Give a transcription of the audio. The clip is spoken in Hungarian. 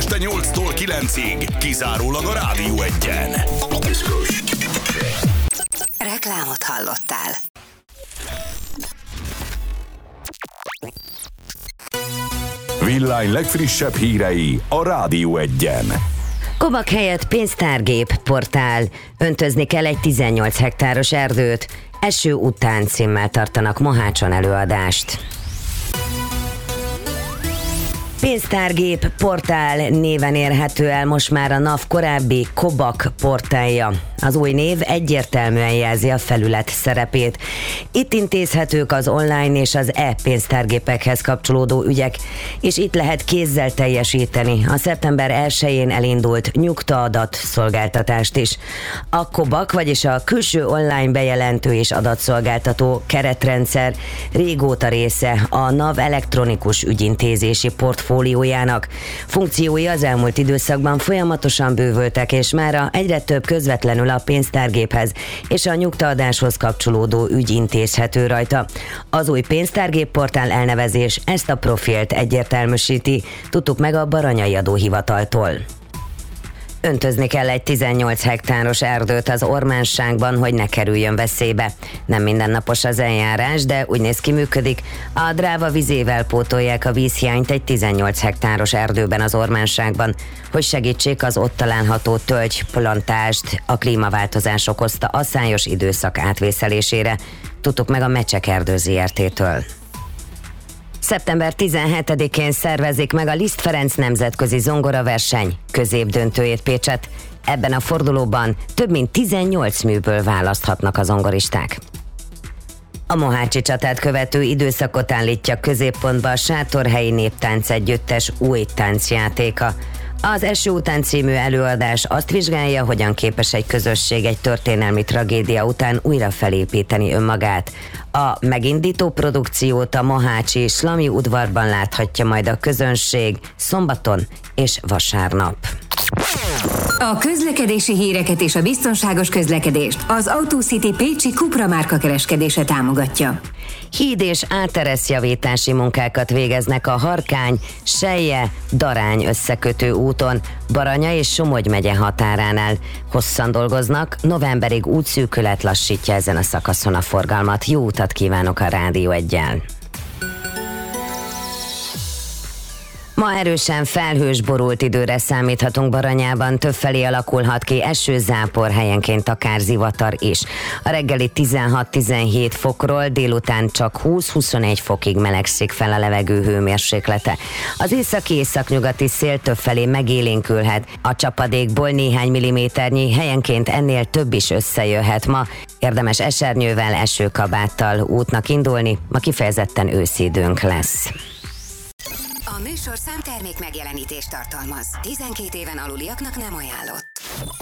este 8-tól 9-ig, kizárólag a Rádió Egyen. Reklámot hallottál. Villány legfrissebb hírei a Rádió Egyen. Kobak helyett pénztárgép portál. Öntözni kell egy 18 hektáros erdőt. Eső után címmel tartanak Mohácson előadást. Pénztárgép portál néven érhető el most már a NAV korábbi Kobak portálja. Az új név egyértelműen jelzi a felület szerepét. Itt intézhetők az online és az e-pénztárgépekhez kapcsolódó ügyek, és itt lehet kézzel teljesíteni a szeptember 1-én elindult nyugtaadat szolgáltatást is. A Kobak, vagyis a külső online bejelentő és adatszolgáltató keretrendszer régóta része a NAV elektronikus ügyintézési portfóliójának. Funkciói az elmúlt időszakban folyamatosan bővültek, és mára egyre több közvetlenül a pénztárgéphez és a nyugtaadáshoz kapcsolódó ügy intézhető rajta. Az új pénztárgép portál elnevezés ezt a profilt egyértelműsíti, tudtuk meg a Baranyai Adóhivataltól. Öntözni kell egy 18 hektáros erdőt az Ormánságban, hogy ne kerüljön veszélybe. Nem mindennapos az eljárás, de úgy néz ki, működik. A Dráva vizével pótolják a vízhiányt egy 18 hektáros erdőben az Ormánságban, hogy segítsék az ott található tölgyplantást a klímaváltozás okozta asszályos időszak átvészelésére. Tudtuk meg a Mecsek Erdő Zrt-től. Szeptember 17-én szervezik meg a Liszt Ferenc nemzetközi zongoraverseny középdöntőjét Pécset. Ebben a fordulóban több mint 18 műből választhatnak a zongoristák. A mohácsi csatát követő időszakot állítja középpontba a Sátorhelyi Néptánc Együttes új táncjátéka. Az Eső után című előadás azt vizsgálja, hogyan képes egy közösség egy történelmi tragédia után újra felépíteni önmagát. A megindító produkciót a mohácsi Slami udvarban láthatja majd a közönség szombaton és vasárnap. A közlekedési híreket és a biztonságos közlekedést az AutoCity Pécsi Cupra márka kereskedése támogatja. Híd és átereszjavítási munkákat végeznek a Harkány-Selje-Darány összekötő úton, Baranya és Somogy megye határánál. Hosszan dolgoznak, novemberig útszűkület lassítja ezen a szakaszon a forgalmat. Jó utat kívánok a Rádió Egyen! Ma erősen felhős, borult időre számíthatunk Baranyában, többfelé alakulhat ki eső, zápor, helyenként akár zivatar is. A reggeli 16-17 fokról délután csak 20-21 fokig melegszik fel a levegő hőmérséklete. Az északi-északnyugati szél többfelé megélénkülhet, a csapadékból néhány milliméternyi, helyenként ennél több is összejöhet ma. Érdemes esernyővel, esőkabáttal útnak indulni, ma kifejezetten őszi időnk lesz. A műsor számtermék megjelenítést tartalmaz. 12 éven aluliaknak nem ajánlott.